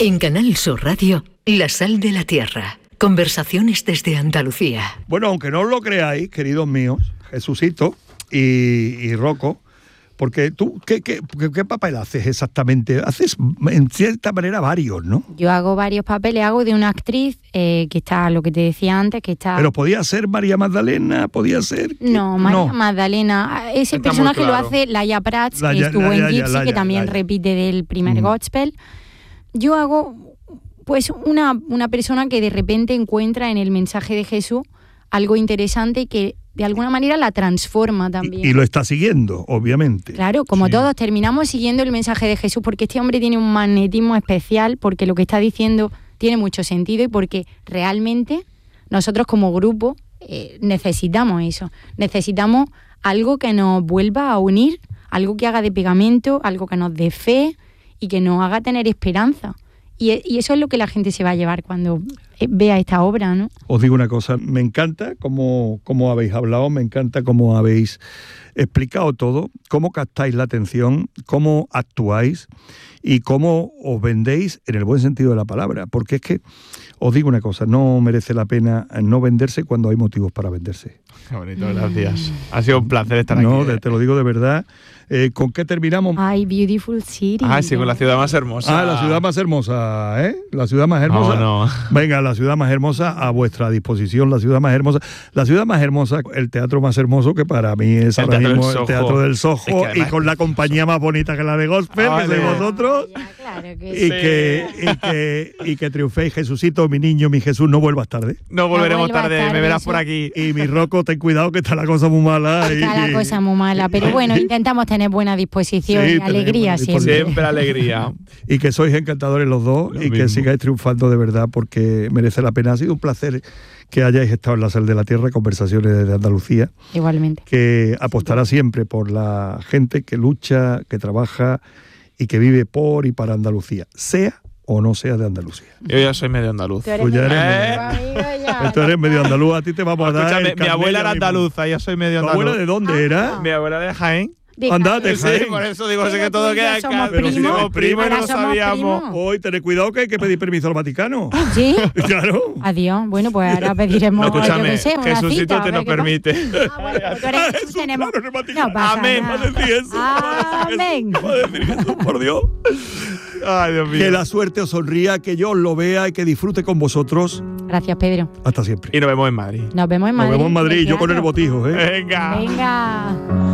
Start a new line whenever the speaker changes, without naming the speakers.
En Canal Sur Radio, La Sal de la Tierra. Conversaciones desde Andalucía.
Bueno, aunque no os lo creáis, queridos míos, Jesucito y Rocco, porque tú, ¿qué papel haces exactamente? Haces, en cierta manera, varios, ¿no?
Yo hago varios papeles, hago de una actriz que está, lo que te decía antes, que está...
Pero podía ser María Magdalena, podía ser...
No, María Magdalena. Ese
Está
personaje
muy claro.
lo hace Laia Prats, que estuvo en Gypsy, que también repite del primer Gospel. Yo hago, pues, una persona que de repente encuentra en el mensaje de Jesús algo interesante que de alguna manera la transforma también.
Y lo está siguiendo, obviamente.
Claro, como todos, terminamos siguiendo el mensaje de Jesús porque este hombre tiene un magnetismo especial, porque lo que está diciendo tiene mucho sentido y porque realmente nosotros como grupo necesitamos eso. Necesitamos algo que nos vuelva a unir, algo que haga de pegamento, algo que nos dé fe y que nos haga tener esperanza. Y eso es lo que la gente se va a llevar cuando vea esta obra, ¿no?
Os digo una cosa, me encanta cómo habéis hablado, me encanta cómo habéis explicado todo, cómo captáis la atención, cómo actuáis y cómo os vendéis en el buen sentido de la palabra. Porque es que, os digo una cosa, no merece la pena no venderse cuando hay motivos para venderse.
Qué bonito, gracias. Ha sido un placer estar aquí.
No, te lo digo de verdad. ¿Con qué terminamos?
Ay, Beautiful City.
Sí, con la ciudad más hermosa.
La ciudad más hermosa, ¿eh? La ciudad más hermosa.
No.
Venga, la ciudad más hermosa a vuestra disposición, la ciudad más hermosa. La ciudad más hermosa, el teatro más hermoso, que para mí es ahora mismo el Teatro del Soho, es que además, y con la compañía más bonita que la de Gospel, que sois vosotros.
Claro que
y que triunféis, Jesucito, mi niño, mi Jesús, no vuelvas tarde.
No volveremos tarde, me verás por aquí.
Y mi Rocco, ten cuidado que está la cosa muy mala.
Está la cosa muy mala, pero bueno, intentamos tener buena disposición y alegría siempre.
Siempre alegría.
Y que sois encantadores los dos y que sigáis triunfando de verdad porque merece la pena. Ha sido un placer que hayáis estado en La Sal de la Tierra, Conversaciones desde Andalucía.
Igualmente.
Que apostará siempre por la gente que lucha, que trabaja y que vive por y para Andalucía, sea o no sea de Andalucía.
Yo ya soy medio andaluz.
Tú eres medio
andaluz, a ti te vamos a dar.
Escúchame, mi abuela era andaluza, yo soy medio andaluz.
¿Tu abuela de dónde era?
Mi abuela de Jaén.
Andate,
sí, por eso digo, sé que todo queda en casa.
Pero si
somos
primos y no lo sabíamos.
Hoy, tened cuidado que hay que pedir permiso al Vaticano.
¿Sí?
Claro.
Adiós. Bueno, pues ahora pediremos.
No, escúchame,
yo qué sé, una
Jesucito
cita,
te lo permite.
Bueno, pues tú eres Jesús, tenemos. No pasa
Amén.
nada.
Va a decir eso.
Amén.
Va a decir eso, por Dios.
Ay, Dios mío.
Que la suerte os sonría, que yo os lo vea y que disfrute con vosotros.
Gracias, Pedro.
Hasta siempre.
Y nos vemos en Madrid.
Nos vemos en Madrid.
Nos vemos en Madrid, yo con el botijo, ¿eh?
Venga.
Venga.